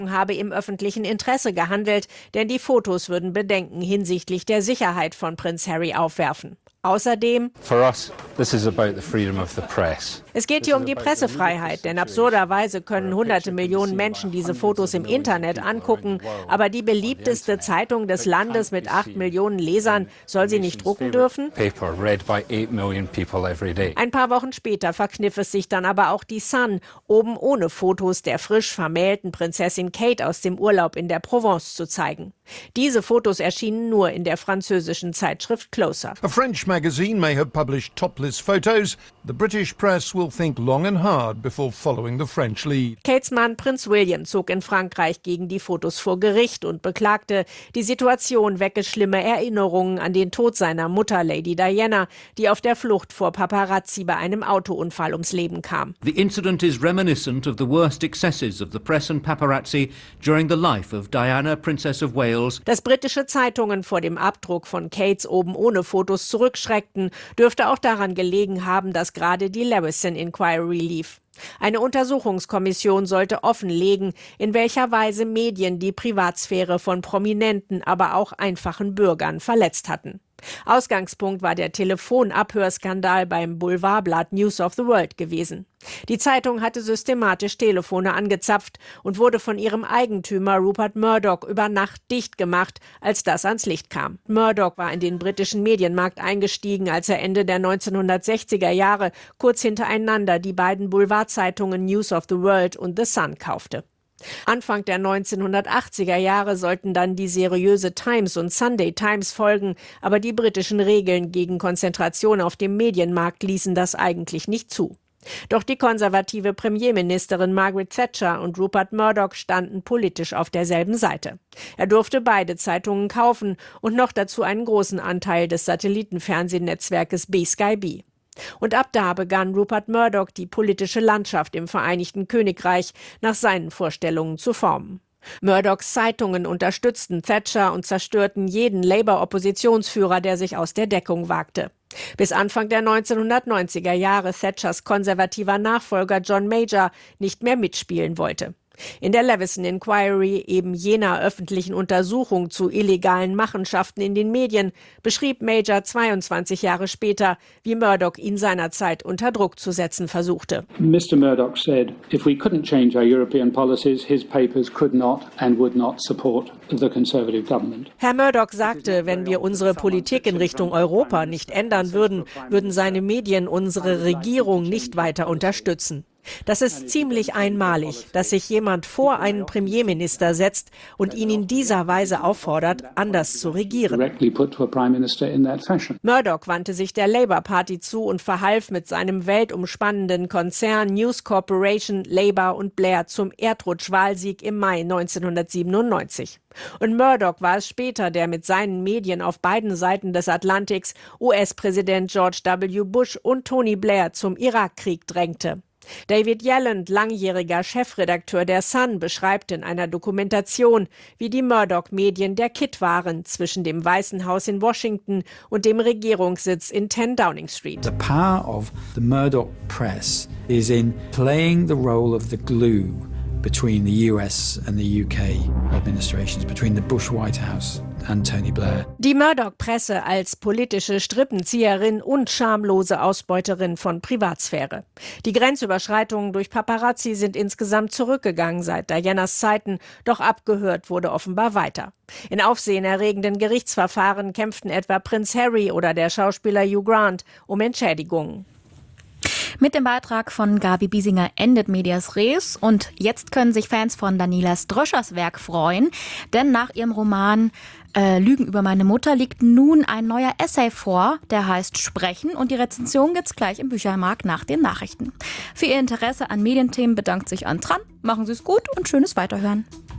habe im öffentlichen Interesse gehandelt, denn die Fotos würden Bedenken hinsichtlich der Sicherheit von Prinz Harry aufwerfen. Außerdem, es geht hier um die Pressefreiheit, denn absurderweise können hunderte Millionen Menschen diese Fotos im Internet angucken, aber die beliebteste Zeitung des Landes mit 8 Millionen Lesern soll sie nicht drucken dürfen? Ein paar Wochen später verkniff es sich dann aber auch die Sun, oben ohne Fotos der frisch vermählten Prinzessin Kate aus dem Urlaub in der Provence zu zeigen. Diese Fotos erschienen nur in der französischen Zeitschrift Closer. A French magazine may have published topless photos. The British press will think long and hard before following the French lead. Kates Mann Prinz William zog in Frankreich gegen die Fotos vor Gericht und beklagte, die Situation wecke schlimme Erinnerungen an den Tod seiner Mutter Lady Diana, die auf der Flucht vor Paparazzi bei einem Autounfall ums Leben kam. The incident is reminiscent of the worst excesses of the press and paparazzi during the life of Diana, Princess of Wales. Dass britische Zeitungen vor dem Abdruck von Kates oben ohne Fotos zurückschreckten, dürfte auch daran gelegen haben, dass gerade die Leveson Inquiry lief. Eine Untersuchungskommission sollte offenlegen, in welcher Weise Medien die Privatsphäre von Prominenten, aber auch einfachen Bürgern verletzt hatten. Ausgangspunkt war der Telefonabhörskandal beim Boulevardblatt News of the World gewesen. Die Zeitung hatte systematisch Telefone angezapft und wurde von ihrem Eigentümer Rupert Murdoch über Nacht dicht gemacht, als das ans Licht kam. Murdoch war in den britischen Medienmarkt eingestiegen, als er Ende der 1960er Jahre kurz hintereinander die beiden Boulevardzeitungen News of the World und The Sun kaufte. Anfang der 1980er Jahre sollten dann die seriöse Times und Sunday Times folgen, aber die britischen Regeln gegen Konzentration auf dem Medienmarkt ließen das eigentlich nicht zu. Doch die konservative Premierministerin Margaret Thatcher und Rupert Murdoch standen politisch auf derselben Seite. Er durfte beide Zeitungen kaufen und noch dazu einen großen Anteil des Satellitenfernsehnetzwerkes B-Sky-B. Und ab da begann Rupert Murdoch die politische Landschaft im Vereinigten Königreich nach seinen Vorstellungen zu formen. Murdochs Zeitungen unterstützten Thatcher und zerstörten jeden Labour-Oppositionsführer, der sich aus der Deckung wagte. Bis Anfang der 1990er Jahre Thatchers konservativer Nachfolger John Major nicht mehr mitspielen wollte. In der Leveson Inquiry, eben jener öffentlichen Untersuchung zu illegalen Machenschaften in den Medien, beschrieb Major 22 Jahre später, wie Murdoch ihn seinerzeit unter Druck zu setzen versuchte. Mr. Murdoch said, if we couldn't change our European policies, his papers could not and would not support the Conservative government. Herr Murdoch sagte, wenn wir unsere Politik in Richtung Europa nicht ändern würden, würden seine Medien unsere Regierung nicht weiter unterstützen. Das ist ziemlich einmalig, dass sich jemand vor einen Premierminister setzt und ihn in dieser Weise auffordert, anders zu regieren. Murdoch wandte sich der Labour Party zu und verhalf mit seinem weltumspannenden Konzern News Corporation Labour und Blair zum Erdrutschwahlsieg im Mai 1997. Und Murdoch war es später, der mit seinen Medien auf beiden Seiten des Atlantiks US-Präsident George W. Bush und Tony Blair zum Irakkrieg drängte. David Yelland, langjähriger Chefredakteur der Sun, beschreibt in einer Dokumentation, wie die Murdoch-Medien der Kitt waren zwischen dem Weißen Haus in Washington und dem Regierungssitz in 10 Downing Street. The power of the Murdoch press is in playing the role of the glue between the US and the UK administrations, between the Bush White House and Tony Blair. Die Murdoch-Presse als politische Strippenzieherin und schamlose Ausbeuterin von Privatsphäre. Die Grenzüberschreitungen durch Paparazzi sind insgesamt zurückgegangen seit Dianas Zeiten, doch abgehört wurde offenbar weiter. In aufsehenerregenden Gerichtsverfahren kämpften etwa Prinz Harry oder der Schauspieler Hugh Grant um Entschädigungen. Mit dem Beitrag von Gabi Biesinger endet Medias Res und jetzt können sich Fans von Daniela Ströschers Werk freuen, denn nach ihrem Roman Lügen über meine Mutter liegt nun ein neuer Essay vor, der heißt Sprechen und die Rezension gibt's gleich im Büchermarkt nach den Nachrichten. Für Ihr Interesse an Medienthemen bedankt sich Antran. Machen Sie es gut und schönes Weiterhören.